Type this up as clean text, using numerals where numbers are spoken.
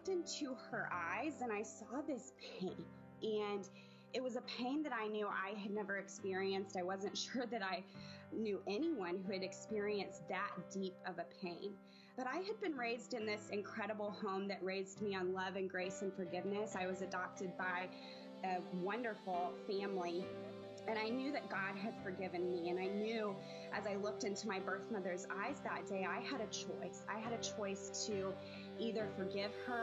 looked into her eyes and I saw this pain. And it was a pain that I knew I had never experienced. I wasn't sure that I knew anyone who had experienced that deep of a pain. But I had been raised in this incredible home that raised me on love and grace and forgiveness. I was adopted by a wonderful family. And I knew that God had forgiven me. And I knew as I looked into my birth mother's eyes that day, I had a choice. I had a choice to either forgive her